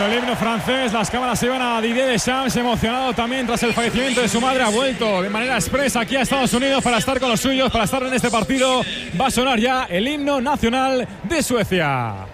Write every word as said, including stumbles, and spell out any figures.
Sonando el himno francés, las cámaras se iban a Didier Deschamps, emocionado también tras el fallecimiento de su madre. Ha vuelto de manera expresa aquí a Estados Unidos para estar con los suyos, para estar en este partido. Va a sonar ya el himno nacional de Suecia.